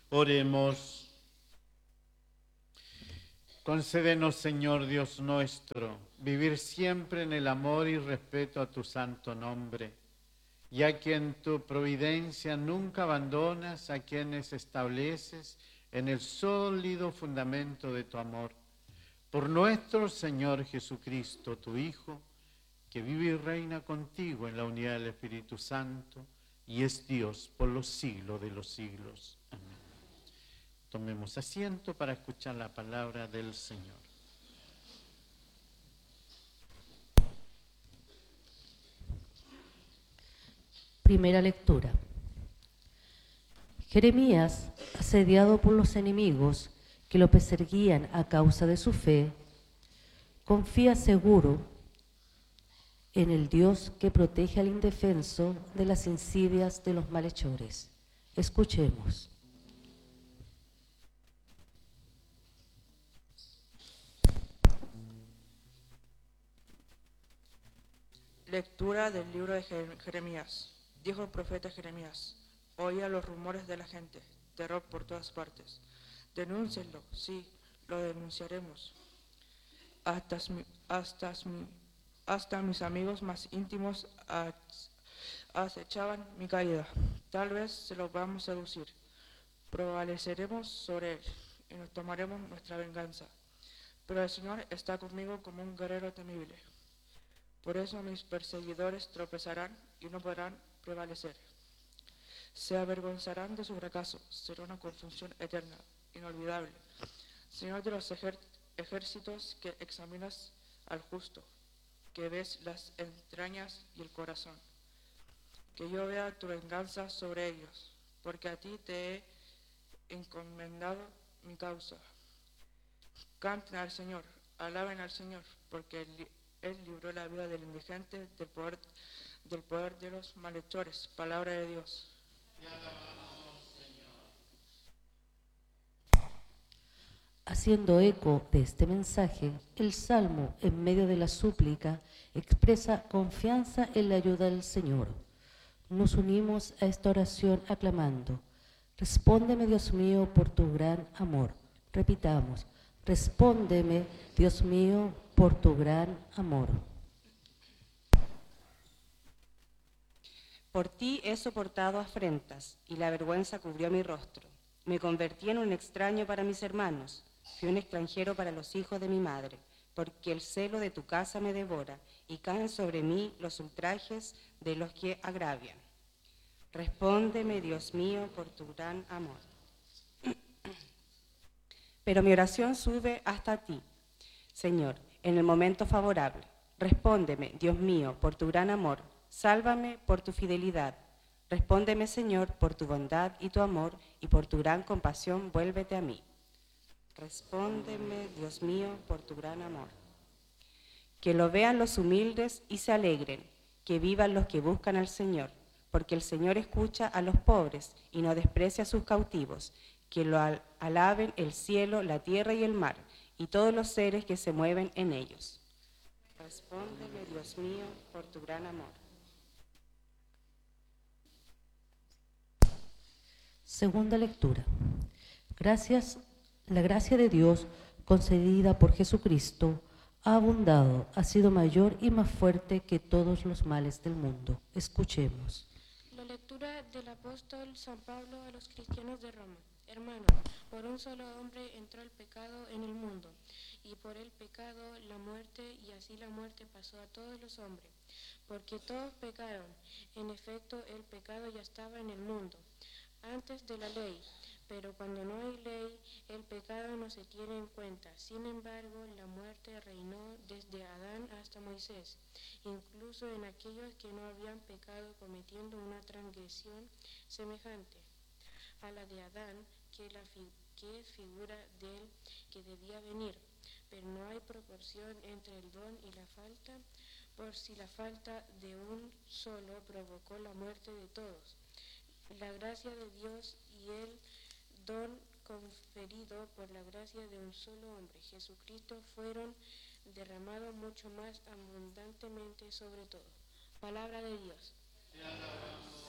Oremos. Concédenos, Señor Dios nuestro, vivir siempre en el amor y respeto a tu santo nombre, ya que en tu providencia nunca abandonas a quienes estableces en el sólido fundamento de tu amor. Por nuestro Señor Jesucristo, tu Hijo, que vive y reina contigo en la unidad del Espíritu Santo, y es Dios por los siglos de los siglos. Amén. Tomemos asiento para escuchar la palabra del Señor. Primera lectura. Jeremías, asediado por los enemigos que lo perseguían a causa de su fe, confía seguro en el Dios que protege al indefenso de las insidias de los malhechores. Escuchemos. Lectura del libro de Jeremías. Dijo el profeta Jeremías: oía los rumores de la gente, terror por todas partes. Denúncienlo, sí, lo denunciaremos. Hasta mis amigos más íntimos acechaban mi caída. Tal vez se lo vamos a seducir. Prevaleceremos sobre él y nos tomaremos nuestra venganza. Pero el Señor está conmigo como un guerrero temible. Por eso mis perseguidores tropezarán y no podrán prevalecer. Se avergonzarán de su fracaso, será una confusión eterna, inolvidable. Señor de los ejércitos, que examinas al justo, que ves las entrañas y el corazón. Que yo vea tu venganza sobre ellos, porque a ti te he encomendado mi causa. Canten al Señor, alaben al Señor, porque Él libró la vida del indigente del poder de los malhechores. Palabra de Dios. Haciendo eco de este mensaje, el Salmo, en medio de la súplica, expresa confianza en la ayuda del Señor. Nos unimos a esta oración aclamando: respóndeme, Dios mío, por tu gran amor. Repitamos: respóndeme, Dios mío, por tu gran amor. Por ti he soportado afrentas, y la vergüenza cubrió mi rostro. Me convertí en un extraño para mis hermanos, fui un extranjero para los hijos de mi madre, porque el celo de tu casa me devora, y caen sobre mí los ultrajes de los que agravian. Respóndeme, Dios mío, por tu gran amor. Pero mi oración sube hasta ti, Señor, en el momento favorable. Respóndeme, Dios mío, por tu gran amor. Sálvame por tu fidelidad. Respóndeme, Señor, por tu bondad y tu amor, y por tu gran compasión, vuélvete a mí. Respóndeme, Dios mío, por tu gran amor. Que lo vean los humildes y se alegren, que vivan los que buscan al Señor, porque el Señor escucha a los pobres y no desprecia a sus cautivos. Que lo alaben el cielo, la tierra y el mar, y todos los seres que se mueven en ellos. Respóndeme, Dios mío, por tu gran amor. Segunda lectura. La gracia de Dios concedida por Jesucristo ha abundado, ha sido mayor y más fuerte que todos los males del mundo. Escuchemos. La lectura del apóstol San Pablo a los cristianos de Roma. Hermanos, por un solo hombre entró el pecado en el mundo, y por el pecado la muerte, y así la muerte pasó a todos los hombres, porque todos pecaron. En efecto, el pecado ya estaba en el mundo antes de la ley, pero cuando no hay ley, el pecado no se tiene en cuenta. Sin embargo, la muerte reinó desde Adán hasta Moisés, incluso en aquellos que no habían pecado, cometiendo una transgresión semejante a la de Adán, que es figura del que debía venir. Pero no hay proporción entre el don y la falta, por si la falta de un solo provocó la muerte de todos. La gracia de Dios y el don conferido por la gracia de un solo hombre, Jesucristo, fueron derramados mucho más abundantemente sobre todo. Palabra de Dios. Te alabamos,